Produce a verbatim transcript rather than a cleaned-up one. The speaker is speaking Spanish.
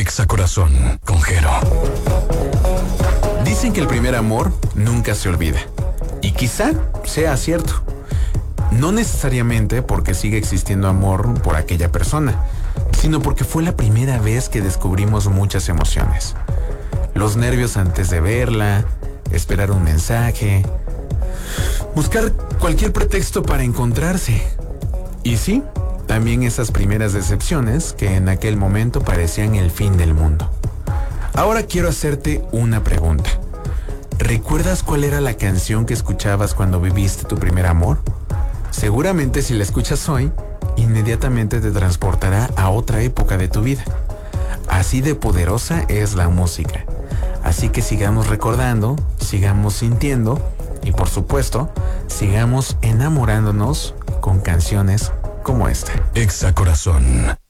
Exacorazón con Jero. Dicen que el primer amor nunca se olvida. Y quizá sea cierto. No necesariamente porque sigue existiendo amor por aquella persona, sino porque fue la primera vez que descubrimos muchas emociones. Los nervios antes de verla, esperar un mensaje, buscar cualquier pretexto para encontrarse. Y sí, también esas primeras decepciones que en aquel momento parecían el fin del mundo. Ahora quiero hacerte una pregunta. ¿Recuerdas cuál era la canción que escuchabas cuando viviste tu primer amor? Seguramente si la escuchas hoy, inmediatamente te transportará a otra época de tu vida. Así de poderosa es la música. Así que sigamos recordando, sigamos sintiendo y por supuesto, sigamos enamorándonos con canciones como esta. Exacorazón.